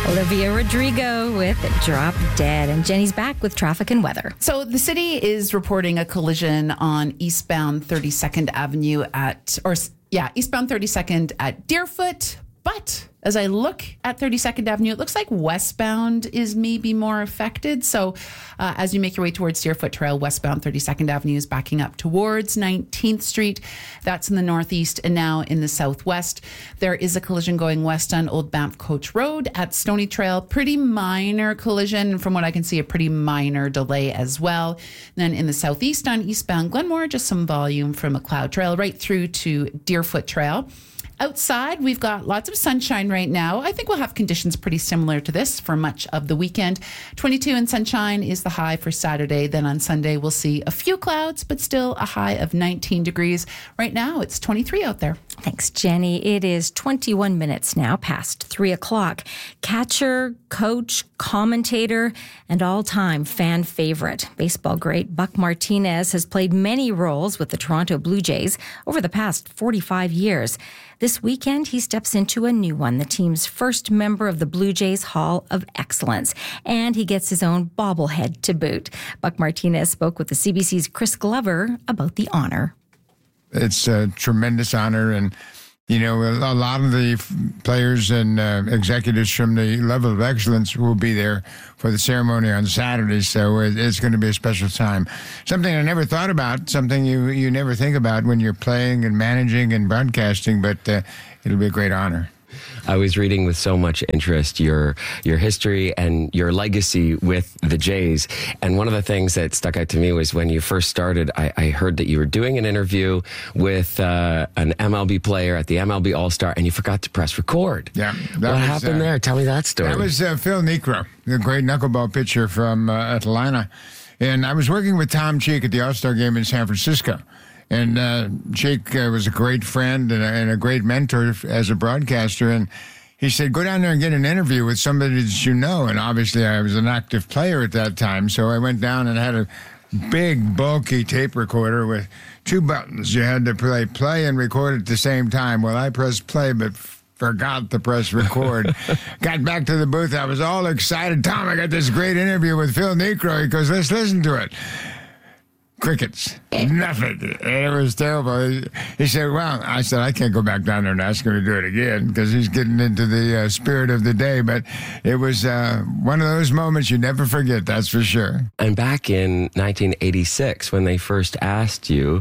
Olivia Rodrigo with Drop Dead. And Jenny's back with traffic and weather. So the city is reporting a collision on eastbound 32nd Avenue eastbound 32nd at Deerfoot. But as I look at 32nd Avenue, it looks like westbound is maybe more affected. So as you make your way towards Deerfoot Trail, westbound 32nd Avenue is backing up towards 19th Street. That's in the northeast and now in the southwest. There is a collision going west on Old Banff Coach Road at Stony Trail. Pretty minor collision. From what I can see, a pretty minor delay as well. And then in the southeast on eastbound Glenmore, just some volume from McLeod Trail right through to Deerfoot Trail. Outside, we've got lots of sunshine right now. I think we'll have conditions pretty similar to this for much of the weekend. 22 and sunshine is the high for Saturday. Then on Sunday, we'll see a few clouds, but still a high of 19 degrees. Right now, it's 23 out there. Thanks, Jenny. It is 21 minutes now past 3 o'clock. Catcher, coach, commentator, and all-time fan favorite. Baseball great Buck Martinez has played many roles with the Toronto Blue Jays over the past 45 years. This weekend, he steps into a new one, the team's first member of the Blue Jays Hall of Excellence. And he gets his own bobblehead to boot. Buck Martinez spoke with the CBC's Chris Glover about the honor. It's a tremendous honor, and you know, a lot of the players and executives from the level of excellence will be there for the ceremony on Saturday, so it's going to be a special time. Something I never thought about, something you never think about when you're playing and managing and broadcasting, but it'll be a great honor. I was reading with so much interest your history and your legacy with the Jays. And one of the things that stuck out to me was when you first started, I heard that you were doing an interview with an MLB player at the MLB All-Star, and you forgot to press record. Yeah. What happened there? Tell me that story. That was Phil Niekro, the great knuckleball pitcher from Atlanta. And I was working with Tom Cheek at the All-Star game in San Francisco. And Jake was a great friend and a great mentor as a broadcaster. And he said, go down there and get an interview with somebody that you know. And obviously I was an active player at that time. So I went down and had a big, bulky tape recorder with two buttons. You had to play and record at the same time. Well, I pressed play, but forgot to press record. Got back to the booth. I was all excited. Tom, I got this great interview with Phil Niekro. He goes, let's listen to it. Crickets. Nothing. It was terrible. He said, well, I said, I can't go back down there and ask him to do it again because he's getting into the spirit of the day. But it was one of those moments you never forget, that's for sure. And back in 1986, when they first asked you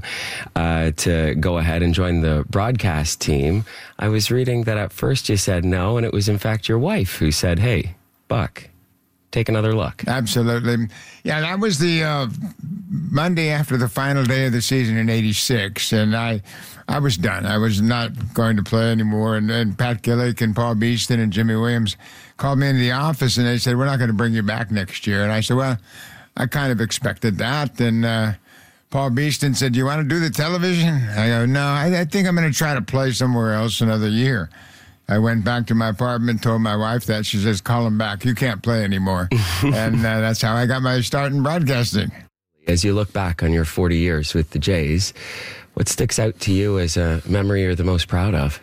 to go ahead and join the broadcast team, I was reading that at first you said no, and it was in fact your wife who said, hey, Buck, take another look. Absolutely. Yeah, that was the Monday after the final day of the season in 86, and I was done. I was not going to play anymore, and Pat Gillick and Paul Beeston and Jimmy Williams called me into the office, and they said, we're not going to bring you back next year. And I said, well, I kind of expected that, and Paul Beeston said, do you want to do the television? I go, no, I think I'm going to try to play somewhere else another year. I went back to my apartment, told my wife that. She says, call him back. You can't play anymore. And that's how I got my start in broadcasting. As you look back on your 40 years with the Jays, what sticks out to you as a memory you're the most proud of?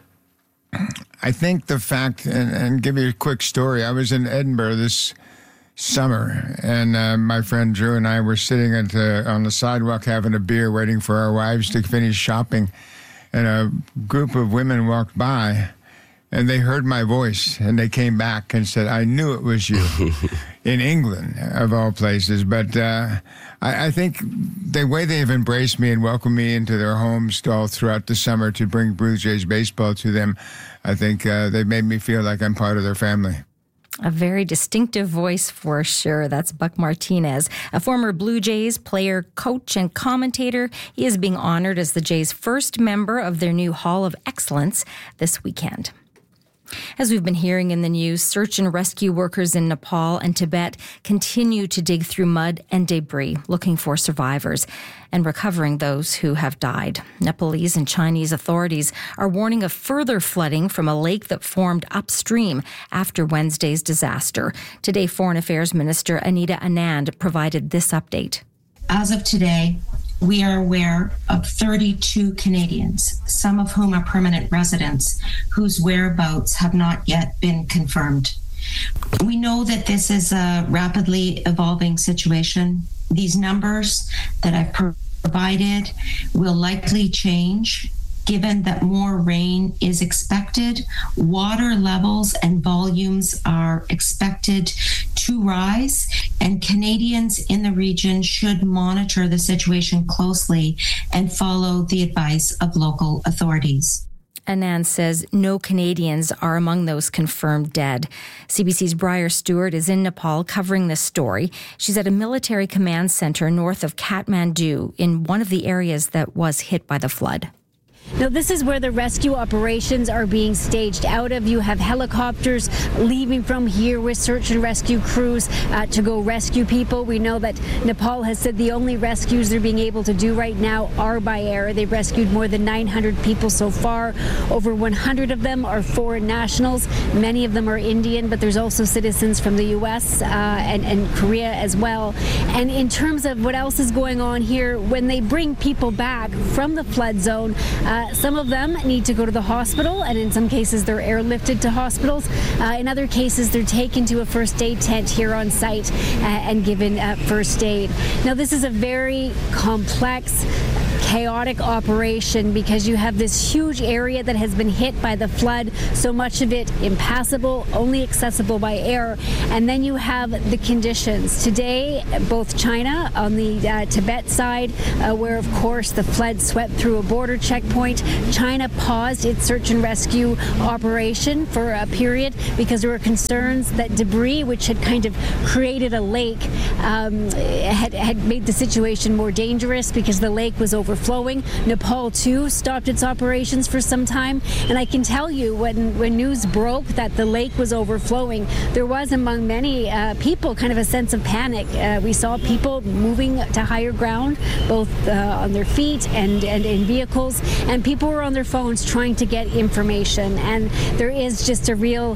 I think the fact, and give you a quick story, I was in Edinburgh this summer, and my friend Drew and I were sitting on the sidewalk having a beer, waiting for our wives to finish shopping, and a group of women walked by. And they heard my voice, and they came back and said, I knew it was you, in England, of all places. But I think the way they've embraced me and welcomed me into their homes all throughout the summer to bring Blue Jays baseball to them, I think they've made me feel like I'm part of their family. A very distinctive voice for sure. That's Buck Martinez, a former Blue Jays player, coach, and commentator. He is being honored as the Jays' first member of their new Hall of Excellence this weekend. As we've been hearing in the news, search and rescue workers in Nepal and Tibet continue to dig through mud and debris, looking for survivors and recovering those who have died. Nepalese and Chinese authorities are warning of further flooding from a lake that formed upstream after Wednesday's disaster. Today, Foreign Affairs Minister Anita Anand provided this update. As of today, we are aware of 32 Canadians, some of whom are permanent residents, whose whereabouts have not yet been confirmed. We know that this is a rapidly evolving situation. These numbers that I've provided will likely change. Given that more rain is expected, water levels and volumes are expected to rise, and Canadians in the region should monitor the situation closely and follow the advice of local authorities. Anand says no Canadians are among those confirmed dead. CBC's Briar Stewart is in Nepal covering this story. She's at a military command center north of Kathmandu in one of the areas that was hit by the flood. Now, this is where the rescue operations are being staged out of. You have helicopters leaving from here with search and rescue crews to go rescue people. We know that Nepal has said the only rescues they're being able to do right now are by air. They've rescued more than 900 people so far. Over 100 of them are foreign nationals. Many of them are Indian, but there's also citizens from the U.S. and Korea as well. And in terms of what else is going on here, when they bring people back from the flood zone, some of them need to go to the hospital, and in some cases they're airlifted to hospitals. In other cases, they're taken to a first aid tent here on site and given first aid. Now, this is a very complex, chaotic operation because you have this huge area that has been hit by the flood, so much of it impassable, only accessible by air, and then you have the conditions. Today, both China on the Tibet side, where of course the flood swept through a border checkpoint, China paused its search and rescue operation for a period because there were concerns that debris, which had kind of created a lake, had made the situation more dangerous because the lake was overflowing. Nepal too stopped its operations for some time, and I can tell you when news broke that the lake was overflowing, there was among many people kind of a sense of panic. We saw people moving to higher ground, both on their feet and in vehicles, and people were on their phones trying to get information. And there is just a real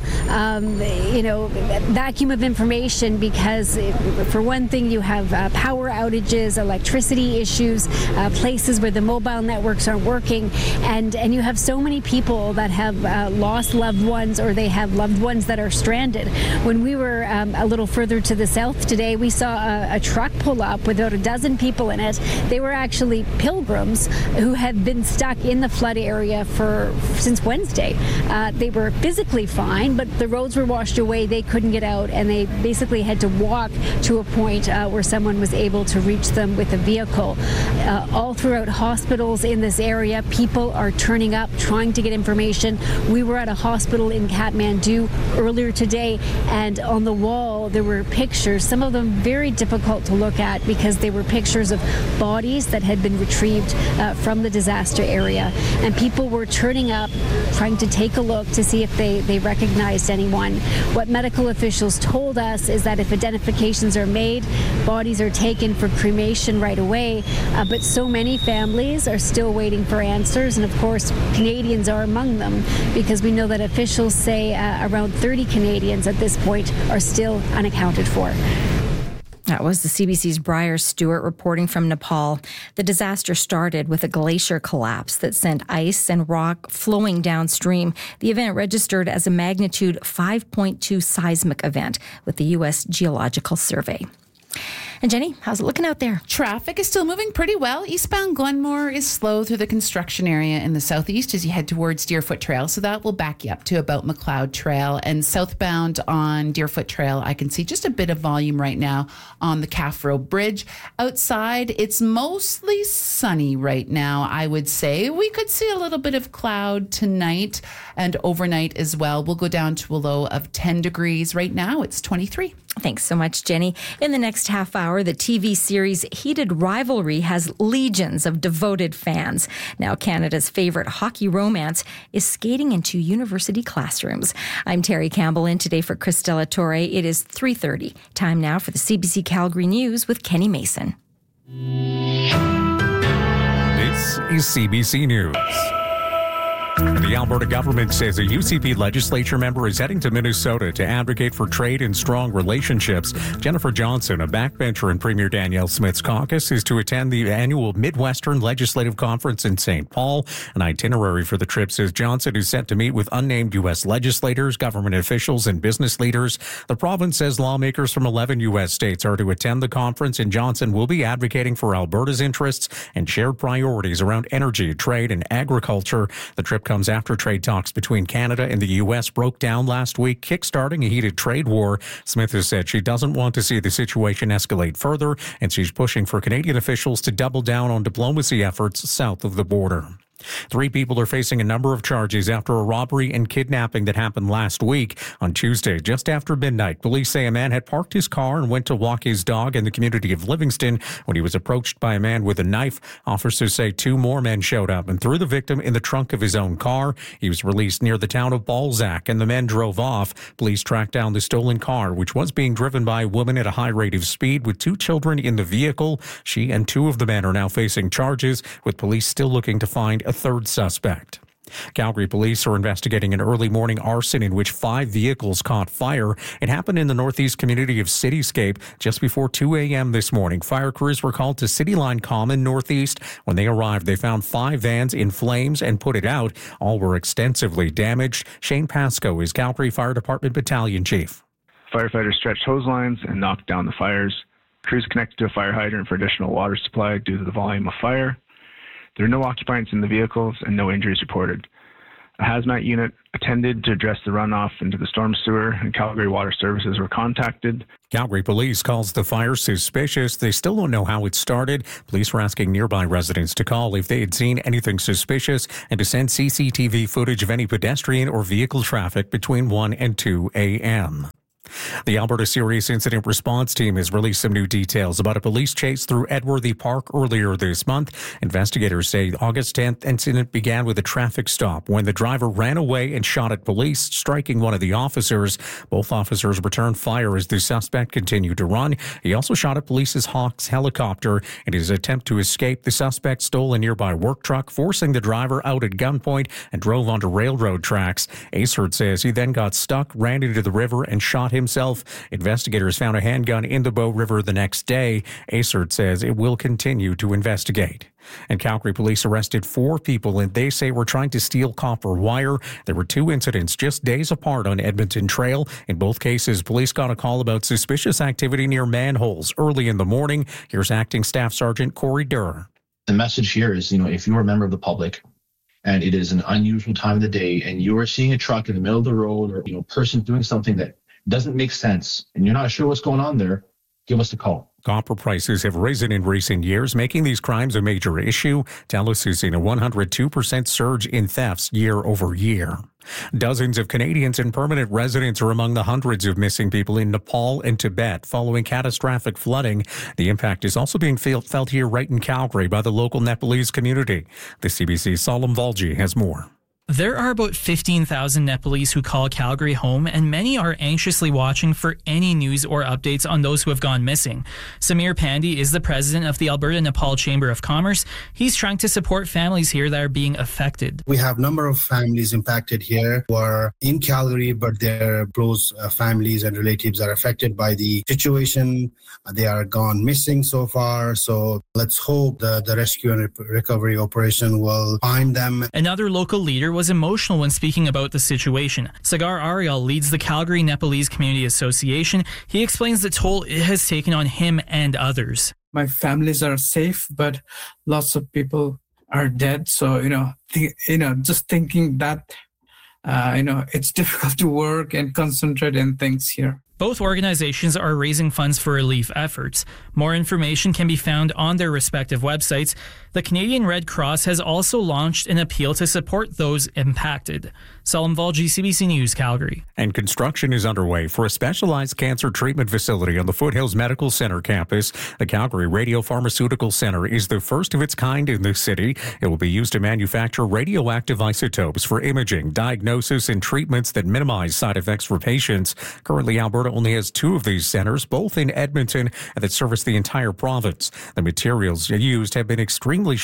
vacuum of information because, for one thing, you have power outages, electricity issues, places where the mobile networks aren't working, and you have so many people that have lost loved ones, or they have loved ones that are stranded. When we were a little further to the south today, we saw a truck pull up with about a dozen people in it. They were actually pilgrims who had been stuck in the flood area since Wednesday. They were physically fine, but the roads were washed away. They couldn't get out, and they basically had to walk to a point where someone was able to reach them with a vehicle. All throughout hospitals in this area, people are turning up, trying to get information. We were at a hospital in Kathmandu earlier today, and on the wall there were pictures, some of them very difficult to look at because they were pictures of bodies that had been retrieved from the disaster area. And people were turning up, trying to take a look to see if they recognized anyone. What medical officials told us is that if identifications are made, bodies are taken for cremation right away, but so many families are still waiting for answers, and of course Canadians are among them, because we know that officials say around 30 Canadians at this point are still unaccounted for. That was the CBC's Briar Stewart reporting from Nepal. The disaster started with a glacier collapse that sent ice and rock flowing downstream. The event registered as a magnitude 5.2 seismic event with the U.S. Geological Survey. And Jenny, how's it looking out there? Traffic is still moving pretty well. Eastbound Glenmore is slow through the construction area in the southeast as you head towards Deerfoot Trail. So that will back you up to about McLeod Trail. And southbound on Deerfoot Trail, I can see just a bit of volume right now on the Calf Road Bridge. Outside, it's mostly sunny right now, I would say. We could see a little bit of cloud tonight and overnight as well. We'll go down to a low of 10 degrees. Right now, it's 23. Thanks so much, Jenny. In the next half hour, the TV series Heated Rivalry has legions of devoted fans. Now, Canada's favorite hockey romance is skating into university classrooms. I'm Terry Campbell in today for Chris Delatorre. It is 3:30. Time now for the CBC Calgary News with Kenny Mason. This is CBC News. The The Alberta government says a UCP legislature member is heading to Minnesota to advocate for trade and strong relationships. Jennifer Johnson, a backbencher in Premier Danielle Smith's caucus, is to attend the annual Midwestern Legislative Conference in St. Paul. An itinerary for the trip says Johnson is set to meet with unnamed U.S. legislators, government officials, and business leaders. The province says lawmakers from 11 U.S. states are to attend the conference, and Johnson will be advocating for Alberta's interests and shared priorities around energy, trade, and agriculture. The trip comes after trade talks between Canada and the U.S. broke down last week, kickstarting a heated trade war. Smith has said she doesn't want to see the situation escalate further, and she's pushing for Canadian officials to double down on diplomacy efforts south of the border. 3 people are facing a number of charges after a robbery and kidnapping that happened last week. On Tuesday, just after midnight, police say a man had parked his car and went to walk his dog in the community of Livingston when he was approached by a man with a knife. Officers say 2 more men showed up and threw the victim in the trunk of his own car. He was released near the town of Balzac, and the men drove off. Police tracked down the stolen car, which was being driven by a woman at a high rate of speed with 2 children in the vehicle. She and 2 of the men are now facing charges, with police still looking to find a 3rd suspect. Calgary police are investigating an early morning arson in which 5 vehicles caught fire. It happened in the northeast community of Cityscape just before 2 a.m. this morning. Fire crews were called to City Line Common Northeast. When they arrived, they found 5 vans in flames and put it out. All were extensively damaged. Shane Pascoe is Calgary Fire Department Battalion Chief. Firefighters stretched hose lines and knocked down the fires. Crews connected to a fire hydrant for additional water supply due to the volume of fire. There are no occupants in the vehicles and no injuries reported. A hazmat unit attended to address the runoff into the storm sewer, and Calgary Water Services were contacted. Calgary police calls the fire suspicious. They still don't know how it started. Police were asking nearby residents to call if they had seen anything suspicious and to send CCTV footage of any pedestrian or vehicle traffic between 1 and 2 a.m. The Alberta Serious Incident Response Team has released some new details about a police chase through Edworthy Park earlier this month. Investigators say August 10th incident began with a traffic stop when the driver ran away and shot at police, striking one of the officers. Both officers returned fire as the suspect continued to run. He also shot at police's Hawks helicopter. In his attempt to escape, the suspect stole a nearby work truck, forcing the driver out at gunpoint and drove onto railroad tracks. Acert says he then got stuck, ran into the river, and shot himself. Investigators found a handgun in the Bow River the next day. Acert says it will continue to investigate. And Calgary police arrested 4 people, and they say were trying to steal copper wire. There were 2 incidents just days apart on Edmonton Trail. In both cases, police got a call about suspicious activity near manholes early in the morning. Here's Acting Staff Sergeant Corey Durr. The message here is, if you're a member of the public and it is an unusual time of the day and you are seeing a truck in the middle of the road or, person doing something that doesn't make sense and you're not sure what's going on there, give us a call. Copper prices have risen in recent years, making these crimes a major issue. TELUS has seen a 102% surge in thefts year over year. Dozens of Canadians and permanent residents are among the hundreds of missing people in Nepal and Tibet following catastrophic flooding. The impact is also being felt here right in Calgary by the local Nepalese community. The CBC's Salam Valji has more. There are about 15,000 Nepalese who call Calgary home, and many are anxiously watching for any news or updates on those who have gone missing. Samir Pandey is the president of the Alberta Nepal Chamber of Commerce. He's trying to support families here that are being affected. We have a number of families impacted here who are in Calgary, but their close families and relatives are affected by the situation. They are gone missing so far, so let's hope the rescue and recovery operation will find them. Another local leader was emotional when speaking about the situation. Sagar Ariel leads the Calgary Nepalese Community Association. He explains the toll it has taken on him and others. My families are safe, but lots of people are dead. So, just thinking that, it's difficult to work and concentrate on things here. Both organizations are raising funds for relief efforts. More information can be found on their respective websites. The Canadian Red Cross has also launched an appeal to support those impacted. Salim Valji, CBC News, Calgary. And construction is underway for a specialized cancer treatment facility on the Foothills Medical Center campus. The Calgary Radiopharmaceutical Center is the first of its kind in the city. It will be used to manufacture radioactive isotopes for imaging, diagnosis, and treatments that minimize side effects for patients. Currently, Alberta only has 2 of these centers, both in Edmonton, that service the entire province. The materials used have an extremely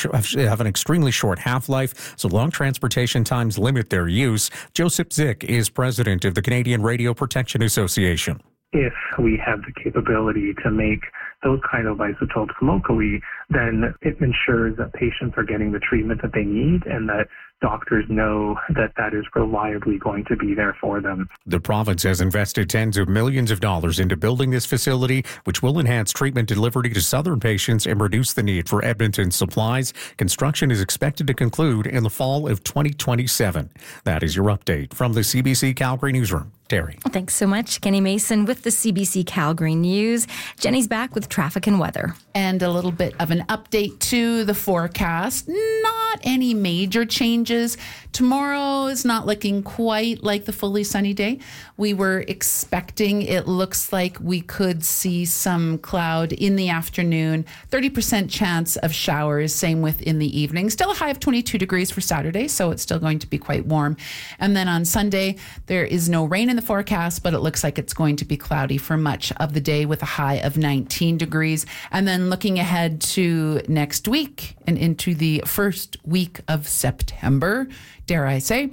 short half-life, so long transportation times limit their use. Joseph Zick is president of the Canadian Radio Protection Association. If we have the capability to make those kind of isotopes locally, then it ensures that patients are getting the treatment that they need and that doctors know that that is reliably going to be there for them. The province has invested tens of millions of dollars into building this facility, which will enhance treatment delivery to southern patients and reduce the need for Edmonton supplies. Construction is expected to conclude in the fall of 2027. That is your update from the CBC Calgary Newsroom. Terry. Thanks so much, Kenny Mason with the CBC Calgary News. Jenny's back with traffic and weather. And a little bit of an update to the forecast. Not any major changes. Tomorrow is not looking quite like the fully sunny day we were expecting. It looks like we could see some cloud in the afternoon. 30% chance of showers, same with in the evening. Still a high of 22 degrees for Saturday, so it's still going to be quite warm. And then on Sunday, there is no rain in the forecast, but it looks like it's going to be cloudy for much of the day with a high of 19 degrees. And then looking ahead to next week and into the first week of September, dare I say,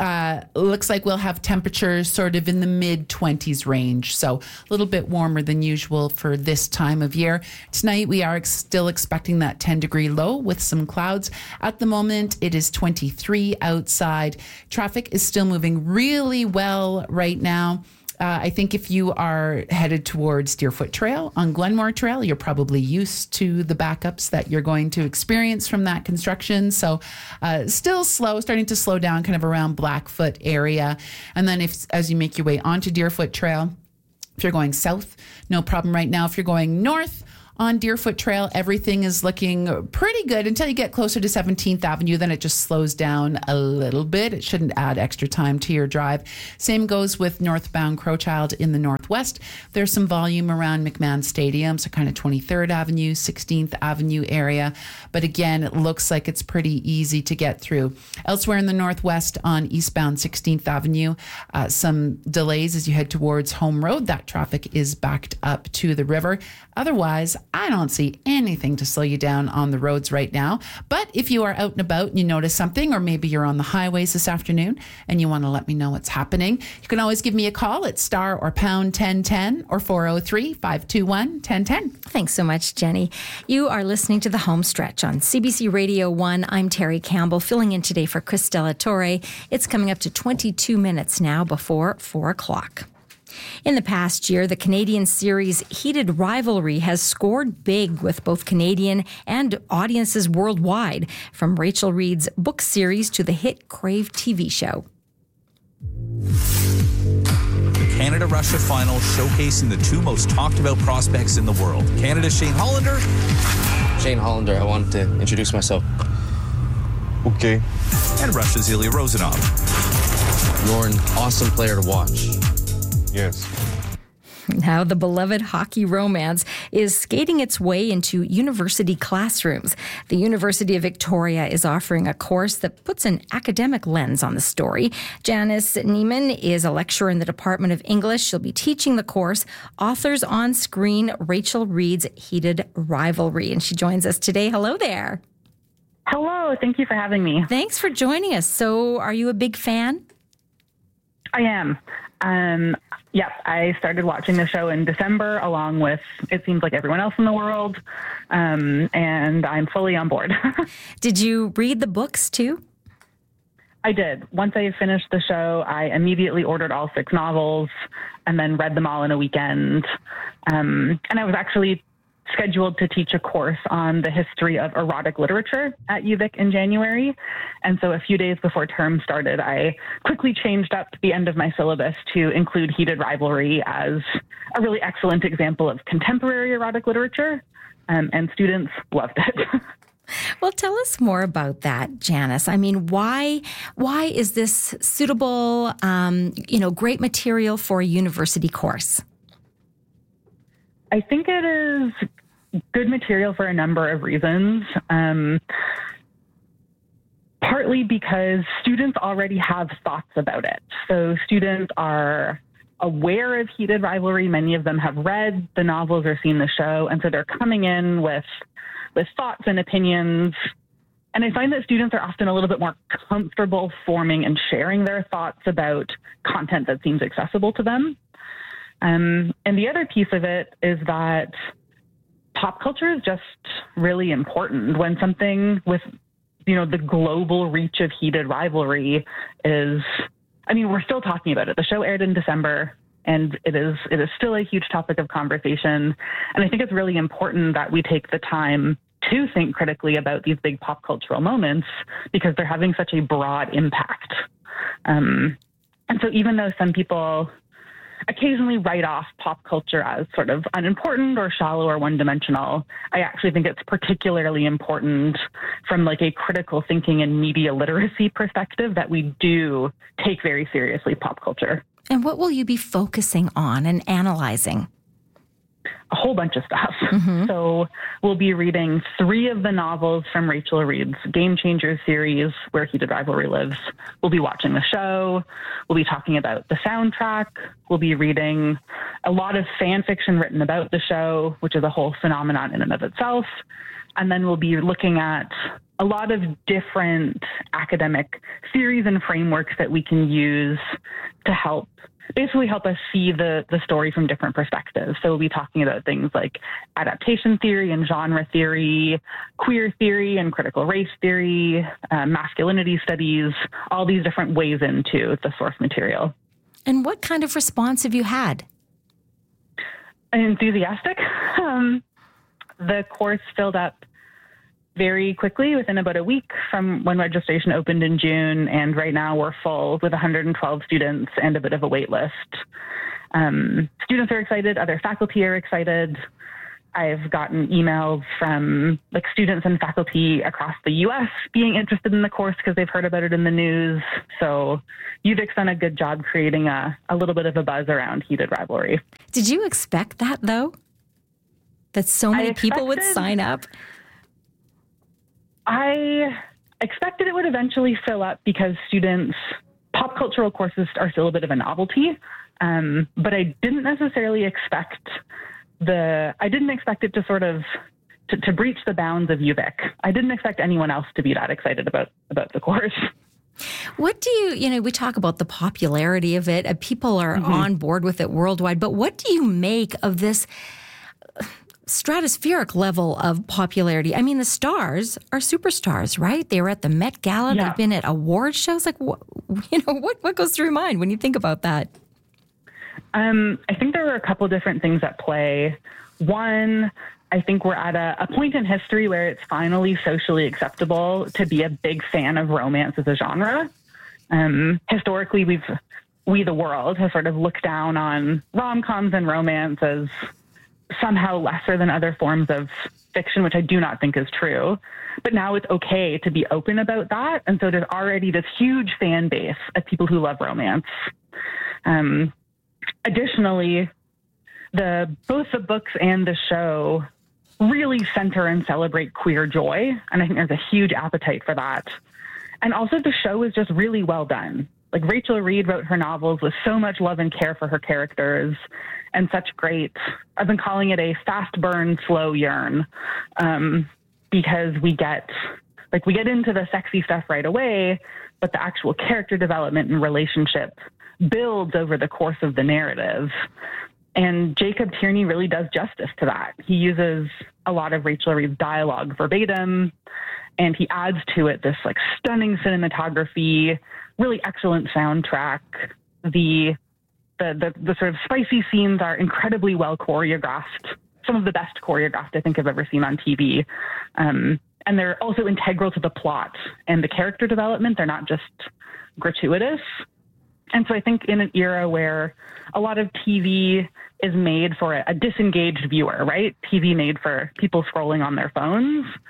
looks like we'll have temperatures sort of in the mid-20s range, so a little bit warmer than usual for this time of year. Tonight, we are still expecting that 10-degree low with some clouds. At the moment, it is 23 outside. Traffic is still moving really well right now. I think if you are headed towards Deerfoot Trail on Glenmore Trail, you're probably used to the backups that you're going to experience from that construction. So still slow, starting to slow down kind of around Blackfoot area. And then as you make your way onto Deerfoot Trail, if you're going south, no problem right now. If you're going north, on Deerfoot Trail, everything is looking pretty good until you get closer to 17th Avenue. Then it just slows down a little bit. It shouldn't add extra time to your drive. Same goes with northbound Crowchild in the northwest. There's some volume around McMahon Stadium, so kind of 23rd Avenue, 16th Avenue area. But again, it looks like it's pretty easy to get through. Elsewhere in the northwest on eastbound 16th Avenue, some delays as you head towards Home Road. That traffic is backed up to the river. Otherwise, I don't see anything to slow you down on the roads right now. But if you are out and about and you notice something, or maybe you're on the highways this afternoon and you want to let me know what's happening, you can always give me a call at star or pound 1010 or 403-521-1010. Thanks so much, Jenny. You are listening to The Home Stretch on CBC Radio 1. I'm Terry Campbell, filling in today for Chris Della Torre. It's coming up to 22 minutes now before 4 o'clock. In the past year, the Canadian series Heated Rivalry has scored big with both Canadian and audiences worldwide, from Rachel Reid's book series to the hit Crave TV show. The Canada-Russia final showcasing the two most talked about prospects in the world. Canada's Shane Hollander. Shane Hollander, I wanted to introduce myself. Okay. And Russia's Ilya Rozanov. You're an awesome player to watch. Yes. Now, the beloved hockey romance is skating its way into university classrooms. The University of Victoria is offering a course that puts an academic lens on the story. Janice Neiman is a lecturer in the Department of English. She'll be teaching the course, Authors on Screen, Rachel Reid's Heated Rivalry. And she joins us today. Hello there. Hello. Thank you for having me. Thanks for joining us. So, are you a big fan? I am. Yeah, I started watching the show in December along with, it seems like, everyone else in the world, and I'm fully on board. Did you read the books too? I did. Once I finished the show, I immediately ordered all 6 novels and then read them all in a weekend. And I was actually scheduled to teach a course on the history of erotic literature at UVic in January. And so a few days before term started, I quickly changed up the end of my syllabus to include Heated Rivalry as a really excellent example of contemporary erotic literature. And students loved it. Well, tell us more about that, Janice. I mean, why is this suitable, great material for a university course? I think it is good material for a number of reasons. Partly because students already have thoughts about it. So students are aware of heated rivalry. Many of them have read the novels or seen the show. And so they're coming in with thoughts and opinions. And I find that students are often a little bit more comfortable forming and sharing their thoughts about content that seems accessible to them. And the other piece of it is that pop culture is just really important. When something with, the global reach of heated rivalry is, we're still talking about it. The show aired in December, and it is still a huge topic of conversation. And I think it's really important that we take the time to think critically about these big pop cultural moments because they're having such a broad impact. And so even though some people occasionally write off pop culture as sort of unimportant or shallow or one-dimensional, I actually think it's particularly important from like a critical thinking and media literacy perspective that we do take very seriously pop culture. And what will you be focusing on and analyzing? A whole bunch of stuff. Mm-hmm. So we'll be reading 3 of the novels from Rachel Reed's Game Changers series, Where Heated Rivalry Lives. We'll be watching the show. We'll be talking about the soundtrack. We'll be reading a lot of fan fiction written about the show, which is a whole phenomenon in and of itself. And then we'll be looking at a lot of different academic theories and frameworks that we can use to help us see the story from different perspectives. So we'll be talking about things like adaptation theory and genre theory, queer theory and critical race theory, masculinity studies, all these different ways into the source material. And what kind of response have you had? Enthusiastic. The course filled up very quickly within about a week from when registration opened in June. And right now we're full with 112 students and a bit of a wait list. Students are excited. Other faculty are excited. I've gotten emails from students and faculty across the U.S. being interested in the course because they've heard about it in the news. So UVic's done a good job creating a little bit of a buzz around heated rivalry. Did you expect that, though? That so many people would sign up? I expected it would eventually fill up because pop cultural courses are still a bit of a novelty. But I didn't necessarily expect it to sort of to breach the bounds of UVic. I didn't expect anyone else to be that excited about the course. What do you, we talk about the popularity of it. People are on board with it worldwide, but what do you make of this stratospheric level of popularity? I mean, the stars are superstars, right? They were at the Met Gala. Yeah. They've been at award shows. What goes through your mind when you think about that? I think there were a couple different things at play. One, I think we're at a point in history where it's finally socially acceptable to be a big fan of romance as a genre. Historically, we the world has sort of looked down on rom-coms and romance as somehow lesser than other forms of fiction, which I do not think is true. But now it's okay to be open about that. And so there's already this huge fan base of people who love romance. Additionally, both the books and the show really center and celebrate queer joy. And I think there's a huge appetite for that. And also the show is just really well done. Rachel Reed wrote her novels with so much love and care for her characters and such I've been calling it a fast burn, slow yearn, because we get into the sexy stuff right away, but the actual character development and relationship builds over the course of the narrative. And Jacob Tierney really does justice to that. He uses a lot of Rachel Reed's dialogue verbatim, and he adds to it this stunning cinematography, really excellent soundtrack. The sort of spicy scenes are incredibly well choreographed, some of the best choreographed I think I've ever seen on TV. And they're also integral to the plot and the character development. They're not just gratuitous. And so I think in an era where a lot of TV is made for a disengaged viewer, right? TV made for people scrolling on their phones.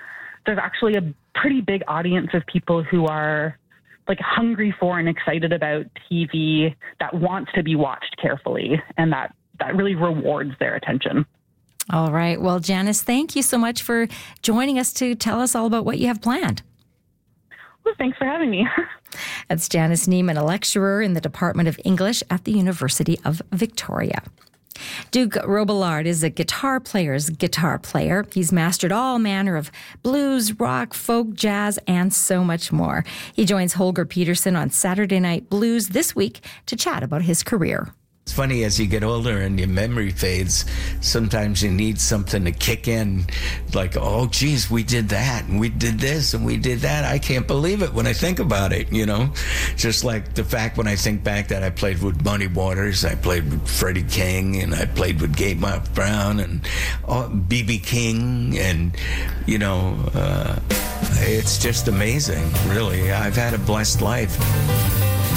there's actually a pretty big audience of people who are like hungry for and excited about TV that wants to be watched carefully, and that really rewards their attention. All right. Well, Janice, thank you so much for joining us to tell us all about what you have planned. Well, thanks for having me. That's Janice Neiman, a lecturer in the Department of English at the University of Victoria. Duke Robillard is a guitar player's guitar player. He's mastered all manner of blues, rock, folk, jazz, and so much more. He joins Holger Peterson on Saturday Night Blues this week to chat about his career. It's funny, as you get older and your memory fades, sometimes you need something to kick in, like, oh, geez, we did that, and we did this, and we did that. I can't believe it when I think about it, you know? Just like the fact when I think back that I played with Muddy Waters, I played with Freddie King, and I played with Gabe Mark Brown, and B.B. King, and, you know, it's just amazing, really. I've had a blessed life.